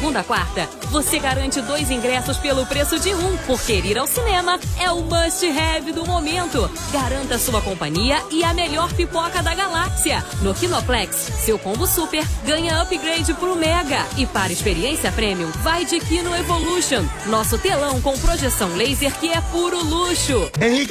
segunda a quarta, você garante 2 ingressos pelo preço de um, porque ir ao cinema é o must-have do momento. Garanta sua companhia e a melhor pipoca da galáxia. No Kinoplex, seu combo super ganha upgrade pro Mega. E para experiência premium, vai de Kino Evolution. Nosso telão com projeção laser que é puro luxo. Henrique